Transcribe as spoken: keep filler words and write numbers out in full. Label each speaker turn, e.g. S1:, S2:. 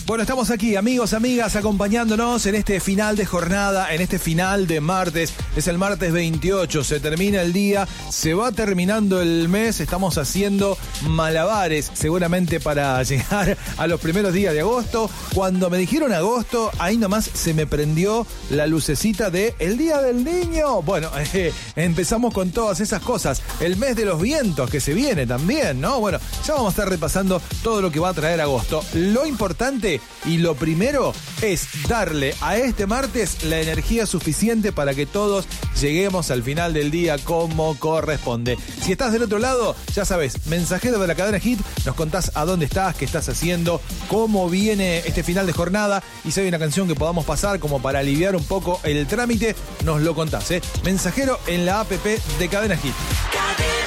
S1: Bueno, estamos aquí, amigos, amigas, acompañándonos en este final de jornada, en este final de martes. Es el martes veintiocho, se termina el día, se va terminando el mes, estamos haciendo malabares seguramente para llegar a los primeros días de agosto. Cuando me dijeron agosto, ahí nomás se me prendió la lucecita de el Día del Niño. Bueno, eh, empezamos con todas esas cosas. El mes de los vientos que se viene también, ¿no? Bueno, ya vamos a estar repasando todo lo que va a traer agosto. Lo importante y lo primero es darle a este martes la energía suficiente para que todos lleguemos al final del día como corresponde. Si estás del otro lado, ya sabes, mensajero de la cadena Hit, nos contás a dónde estás, qué estás haciendo, cómo viene este final de jornada y si hay una canción que podamos pasar como para aliviar un poco el trámite, nos lo contás, ¿eh? Mensajero en la app de Cadena Hit.